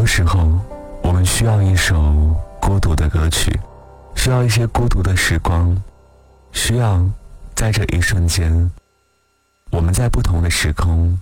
多时候，我们需要一首孤独的歌曲，需要一些孤独的时光，需要在这一瞬间，我们在不同的时空